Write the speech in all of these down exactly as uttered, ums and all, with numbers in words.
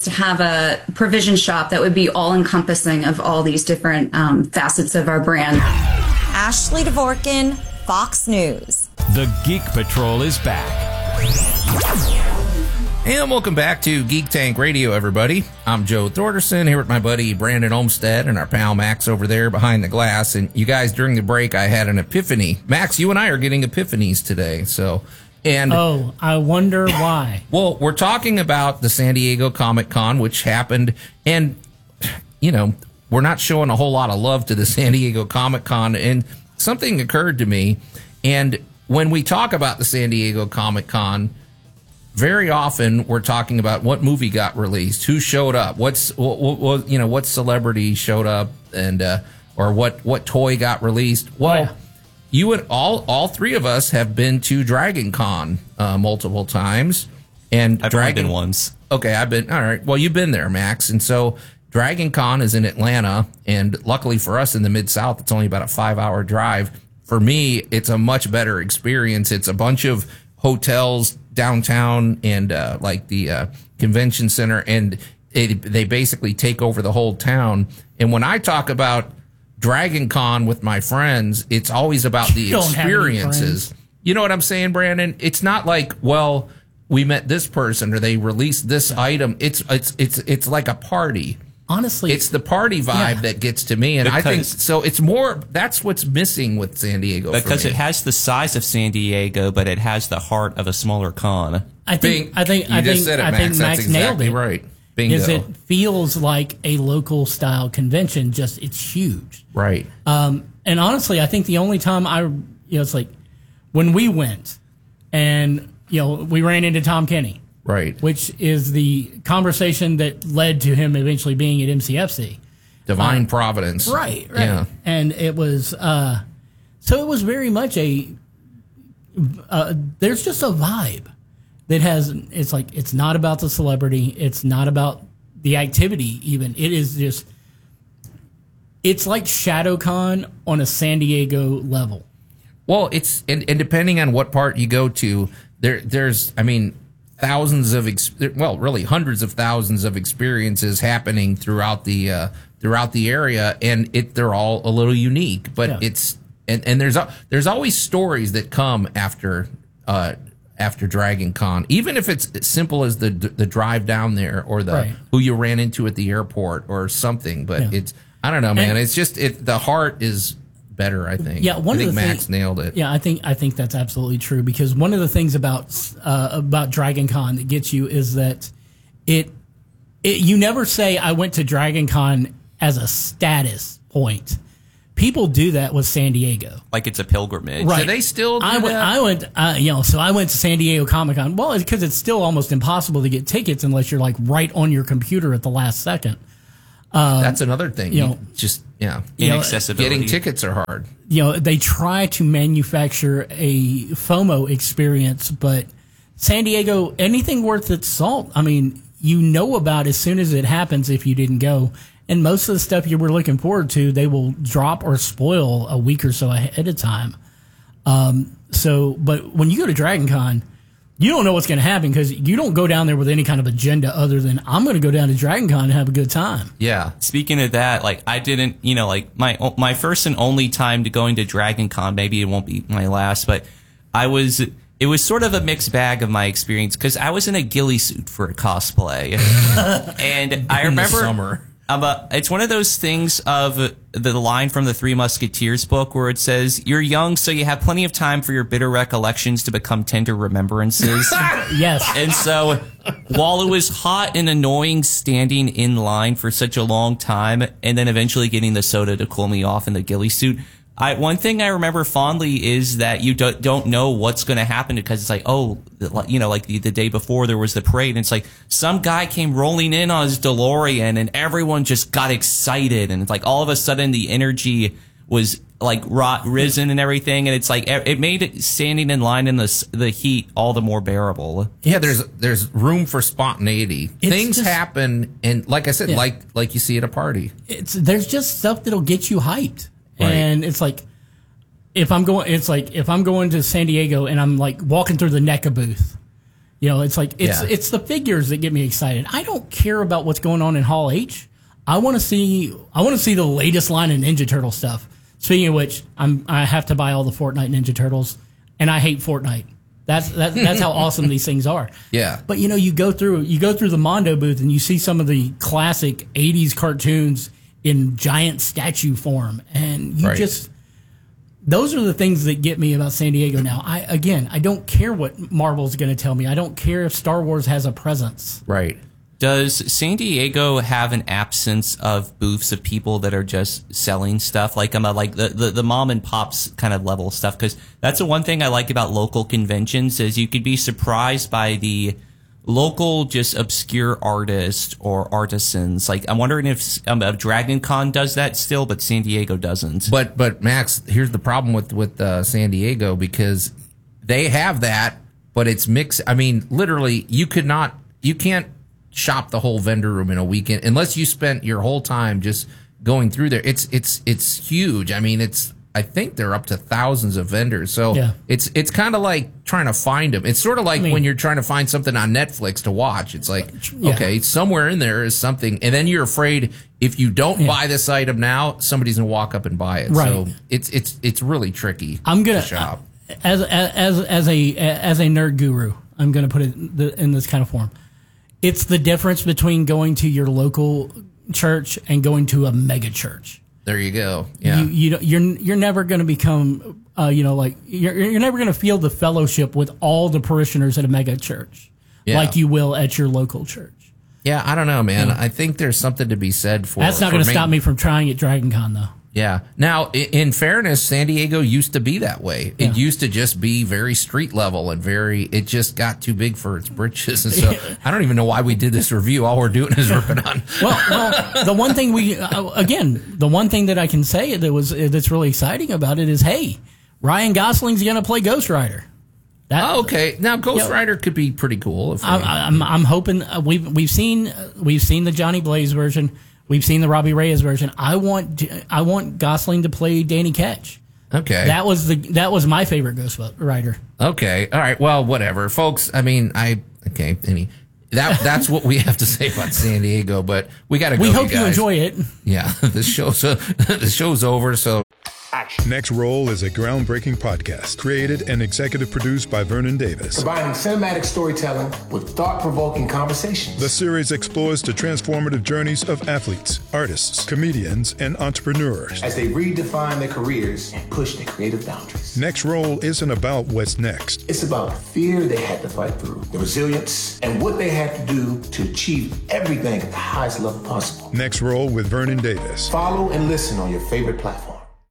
to have a provision shop that would be all encompassing of all these different um, facets of our brand. Ashley Dvorkin, Fox News. The Geek Patrol is back. And welcome back to Geek Tank Radio, everybody. I'm Joe Thorderson here with my buddy Brandon Olmstead and our pal Max over there behind the glass. And you guys, during the break, I had an epiphany. Max, you and I are getting epiphanies today. So, and oh, I wonder why. Well, we're talking about the San Diego Comic Con, which happened, and you know, we're not showing a whole lot of love to the San Diego Comic Con. And something occurred to me, and when we talk about the San Diego Comic Con, very often we're talking about what movie got released, who showed up, what's what, what you know, what celebrity showed up, and uh, or what what toy got released. Well, yeah. you and all all three of us have been to Dragon Con uh, multiple times, and I've Dragon been once. Okay, I've been all right. Well, you've been there, Max, and so Dragon Con is in Atlanta, and luckily for us in the Mid South, it's only about a five hour drive. For me, it's a much better experience. It's a bunch of hotels downtown and uh, like the uh, convention center, and it, they basically take over the whole town. And when I talk about Dragon Con with my friends, it's always about the You don't have any experiences. friends. You know what I'm saying, Brandon? It's not like, well, we met this person or they released this item. It's it's it's it's like a party. Honestly, It's the party vibe Yeah. that gets to me, and I think Because- so. It's more that's what's missing with San Diego for Because me. it has the size of San Diego, but it has the heart of a smaller con. I think Bing. I think You I just think said it, I think Max. Max That's nailed exactly it. right. Bingo. Is it feels like a local style convention? Just it's huge. Right. Um, and honestly, I think the only time I, you know, it's like when we went and, you know, we ran into Tom Kenny, Right. which is the conversation that led to him eventually being at M C F C. Divine Uh, providence. Right, right. Yeah. And it was, uh, so it was very much a, uh, there's just a vibe that has, it's like, it's not about the celebrity. It's not about the activity even. It is just, it's like ShadowCon on a San Diego level. Well, it's and, and depending on what part you go to, there there's I mean thousands of ex- well, really hundreds of thousands of experiences happening throughout the uh, throughout the area, and it they're all a little unique. But Yeah. it's and, and there's a, there's always stories that come after uh, after Dragon Con, even if it's as simple as the the drive down there or the Right. who you ran into at the airport or something. But Yeah. it's I don't know, man. And- it's just it the heart is better, I think. Yeah, one I of think the Max thing- nailed it. Yeah, I think I think that's absolutely true because one of the things about uh, about Dragon Con that gets you is that it, it you never say I went to Dragon Con as a status point. People do that with San Diego. Like it's a pilgrimage. Right. Do they still do I went, that? I went, uh, you know, so I went to San Diego Comic Con. Well, because it's still almost impossible to get tickets unless you're like right on your computer at the last second. That's another thing. you You know, just yeah, Inaccessibility. getting tickets are hard. You know, they try to manufacture a FOMO experience, but San Diego, anything worth its salt, I mean, you know about as soon as it happens if you didn't go. And most of the stuff you were looking forward to, they will drop or spoil a week or so ahead of time. Um, so, but when you go to Dragon Con, you don't know what's going to happen because you don't go down there with any kind of agenda other than I'm going to go down to Dragon Con and have a good time. Yeah. Speaking of that, like I didn't, you know, like my my first and only time to going to Dragon Con, maybe it won't be my last, but I was, it was sort of a mixed bag of my experience because I was in a ghillie suit for a cosplay. And I In the remember, summer. Um, uh, it's one of those things of the line from the Three Musketeers book where it says, "You're young, so you have plenty of time for your bitter recollections to become tender remembrances." Yes. And so, while it was hot and annoying standing in line for such a long time, and then eventually getting the soda to cool me off in the ghillie suit, I, one thing I remember fondly is that you do, don't know what's going to happen because it's like, oh, you know, like the, the day before there was the parade, and it's like some guy came rolling in on his DeLorean, and everyone just got excited, and it's like all of a sudden the energy was like rot, risen and everything, and it's like it made it standing in line in the the heat all the more bearable. Yeah, there's there's room for spontaneity. It's Things just- happen, and like I said, Yeah. like like you see at a party. It's there's just stuff that'll get you hyped. Right. And it's like if I'm going it's like if I'm going to San Diego and I'm like walking through the NECA booth, You know, it's like it's Yeah. it's the figures that get me excited. I don't care about what's going on in Hall H. I want to see I want to see the latest line of Ninja Turtle stuff. Speaking of which, I'm I have to buy all the Fortnite Ninja Turtles, and I hate Fortnite. That's that, that's how awesome these things are. Yeah. But you know, you go through you go through the Mondo booth and you see some of the classic eighties cartoons in giant statue form, and you Right. just those are the things that get me about San Diego now. I again, I don't care what Marvel's going to tell me. I don't care if Star Wars has a presence. Right. Does San Diego have an absence of booths of people that are just selling stuff, like um, like the, the, the mom and pops kind of level stuff? Because that's the one thing I like about local conventions is you could be surprised by the local, just obscure artists or artisans. Like I'm wondering if um, Dragon Con does that still, but San Diego doesn't. But but Max, here's the problem with with uh, San Diego, because they have that, but it's mixed. I mean, literally, you could not, you can't shop the whole vendor room in a weekend unless you spent your whole time just going through there. It's it's it's huge. I mean, it's I think they're up to thousands of vendors. So Yeah. it's it's kind of like trying to find them. It's sort of like I mean- when you're trying to find something on Netflix to watch. It's like, Yeah. okay, somewhere in there is something, and then you're afraid if you don't buy this item now, somebody's gonna walk up and buy it. Right. So it's it's it's really tricky. I'm gonna to shop. as as as a as a nerd guru. I'm gonna put it in, the, in this kind of form. It's the difference between going to your local church and going to a mega church. There you go. Yeah. You, you don't- you're you're never going to become, uh, you know, like you're you're never going to feel the fellowship with all the parishioners at a mega church, Yeah. like you will at your local church. yeah, I don't know, man. I think there's something to be said for That's not for going to ma- stop me from trying at Dragon Con, though. Yeah. Now, i- in fairness, San Diego used to be that way. It Yeah. used to just be very street level and very, it just got too big for its britches. And so I don't even know why we did this review. All we're doing is ripping on. Well, well, the one thing we uh, again, the one thing that I can say that was that's really exciting about it is, hey, Ryan Gosling's going to play Ghost Rider. That, Oh, okay. Now, Ghost Yeah. Rider could be pretty cool. If I, we- I'm, I'm hoping uh, we've we've seen uh, we've seen the Johnny Blaze version. We've seen the Robbie Reyes version. I want I want Gosling to play Danny Ketch. okay. That was the that was my favorite Ghost Rider. Okay. All right. Well, whatever, folks. I mean, I okay. Any that that's what we have to say about San Diego. But we got to go. We hope you guys. enjoy it. Yeah, the show's uh, the show's over. So Next Roll is a groundbreaking podcast created and executive produced by Vernon Davis. Combining cinematic storytelling with thought-provoking conversations. The series explores the transformative journeys of athletes, artists, comedians, and entrepreneurs. As they redefine their careers and push their creative boundaries. Next Roll isn't about what's next. It's about the fear they had to fight through, the resilience, and what they had to do to achieve everything at the highest level possible. Next Roll with Vernon Davis. Follow and listen on your favorite platform.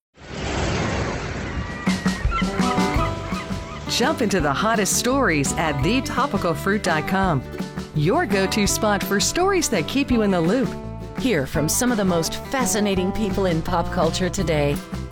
Jump into the hottest stories at the topical fruit dot com. Your go-to spot for stories that keep you in the loop. Hear from some of the most fascinating people in pop culture today.